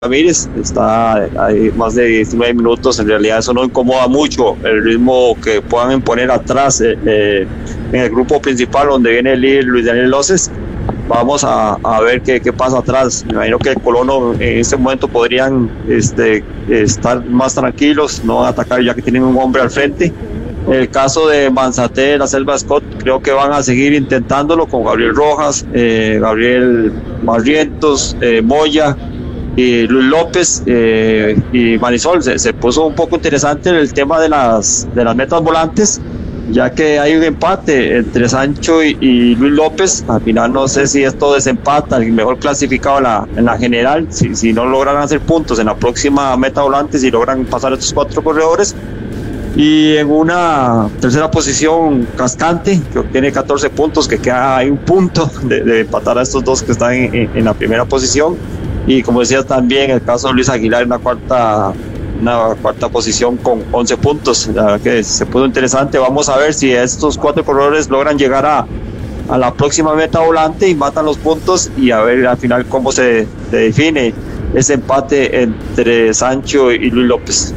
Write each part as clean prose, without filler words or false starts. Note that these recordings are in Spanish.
Ramírez, está ahí más de 19 minutos. En realidad eso no incomoda mucho el ritmo que puedan imponer atrás en el grupo principal, donde viene el líder Luis Daniel Loses. Vamos a ver qué pasa atrás. Me imagino que el Colono en este momento podrían estar más tranquilos, no van a atacar ya que tienen un hombre al frente. El caso de Manzate, la Selva Scott, creo que van a seguir intentándolo con Gabriel Rojas, Gabriel Barrientos, Moya y Luis López y Marisol. Se puso un poco interesante el tema de las metas volantes, ya que hay un empate entre Sancho y Luis López. Al final no sé si esto desempata el mejor clasificado en la general, si no logran hacer puntos en la próxima meta volante, si logran pasar estos 4 corredores. Y en una tercera posición Cascante, que obtiene 14 puntos, que queda ahí un punto de empatar a estos dos que están en la primera posición. Y como decías también, el caso de Luis Aguilar en una cuarta posición con 11 puntos. La verdad que se puso interesante. Vamos a ver si estos 4 corredores logran llegar a la próxima meta volante y matan los puntos, y a ver al final cómo se define ese empate entre Sancho y Luis López.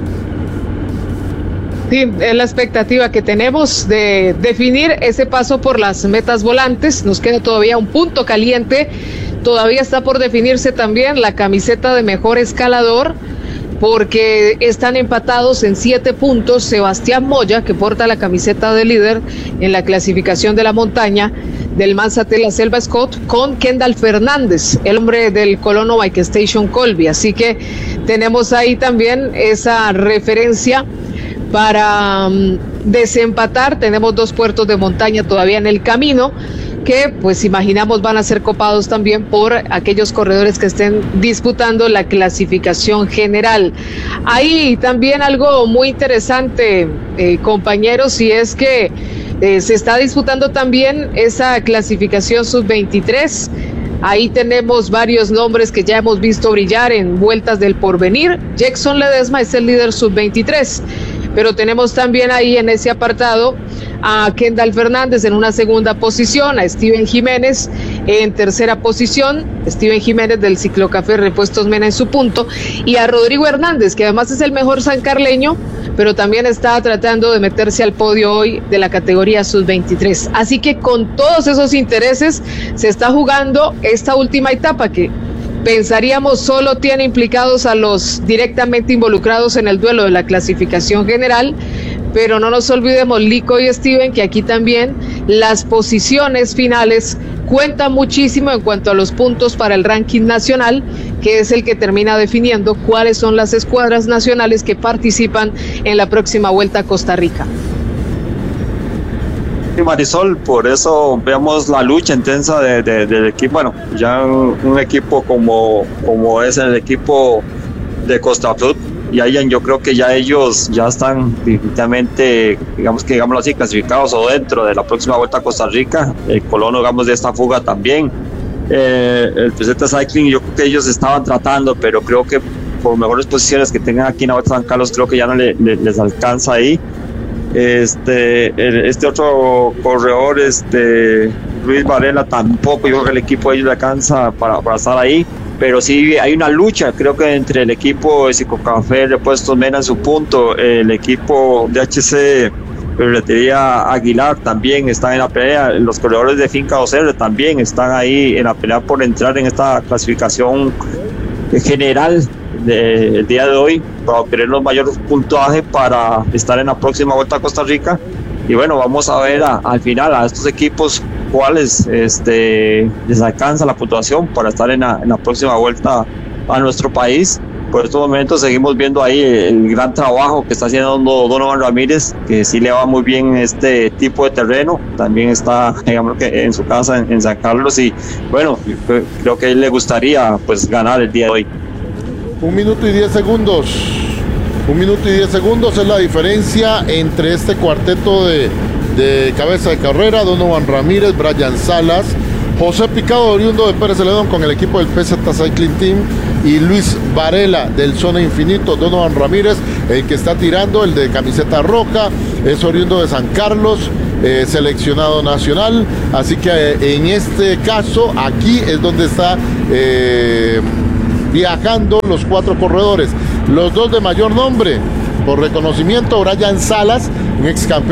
Sí, es la expectativa que tenemos de definir ese paso por las metas volantes. Nos queda todavía un punto caliente. Todavía está por definirse también la camiseta de mejor escalador, porque están empatados en 7 puntos Sebastián Moya, que porta la camiseta de líder en la clasificación de la montaña del Manzate La Selva Scott, con Kendall Fernández, el hombre del Colono Bike Station Colby. Así que tenemos ahí también esa referencia para desempatar. Tenemos 2 puertos de montaña todavía en el camino, que pues imaginamos van a ser copados también por aquellos corredores que estén disputando la clasificación general. Hay también algo muy interesante, compañeros, y es que se está disputando también esa clasificación sub-23. Ahí tenemos varios nombres que ya hemos visto brillar en vueltas del porvenir. Jackson Ledesma es el líder sub-23, pero tenemos también ahí en ese apartado a Kendall Fernández en una segunda posición, a Steven Jiménez en tercera posición, Steven Jiménez del Ciclocafé Repuestos Mena en su punto, y a Rodrigo Hernández, que además es el mejor sancarleño, pero también está tratando de meterse al podio hoy de la categoría sub-23. Así que con todos esos intereses se está jugando esta última etapa, que pensaríamos solo tiene implicados a los directamente involucrados en el duelo de la clasificación general, pero no nos olvidemos, Lico y Steven, que aquí también las posiciones finales cuentan muchísimo en cuanto a los puntos para el ranking nacional, que es el que termina definiendo cuáles son las escuadras nacionales que participan en la próxima Vuelta a Costa Rica. Marisol, por eso vemos la lucha intensa del equipo. Bueno, ya un equipo como es el equipo de Costa Flood, y ahí yo creo que ya ellos ya están definitivamente, digámoslo así, clasificados o dentro de la próxima Vuelta a Costa Rica. El Colono, de esta fuga también. El Peseta Cycling, yo creo que ellos estaban tratando, pero creo que por mejores posiciones que tengan aquí en la Vuelta a San Carlos, creo que ya no les alcanza ahí. Este otro corredor, Luis Varela, tampoco, yo creo que el equipo de ellos le alcanza para estar ahí, pero sí hay una lucha, creo que entre el equipo de Ciclocafé Repuestos Mena en su punto, el equipo de HC Ferretería Aguilar también está en la pelea, los corredores de Finca 2R también están ahí en la pelea por entrar en esta clasificación general del día de hoy, para obtener los mayores puntajes para estar en la próxima Vuelta a Costa Rica. Y bueno, vamos a ver al final a estos equipos cuáles les alcanza la puntuación para estar en la próxima vuelta a nuestro país. Por estos momentos seguimos viendo ahí el gran trabajo que está haciendo Donovan Ramírez, que sí le va muy bien este tipo de terreno. También está, digamos, que en su casa en San Carlos, y bueno, creo que a él le gustaría pues ganar el día de hoy. 1 minuto y 10 segundos. 1 minuto y 10 segundos es la diferencia entre este cuarteto de cabeza de carrera: Donovan Ramírez, Brian Salas, José Picado, oriundo de Pérez Celedón con el equipo del PZ Cycling Team, y Luis Varela del Zona Infinito. Donovan Ramírez, el que está tirando, el de camiseta roja, es oriundo de San Carlos, seleccionado nacional. Así que en este caso, aquí es donde está viajando los 4 corredores. Los 2 de mayor nombre, por reconocimiento, Brian Salas, un ex campeón